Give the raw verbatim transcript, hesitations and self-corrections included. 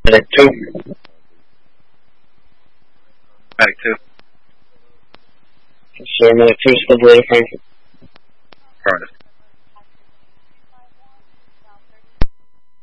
Minute two. Back two. Sir, minute two, still waiting for you. Furnace.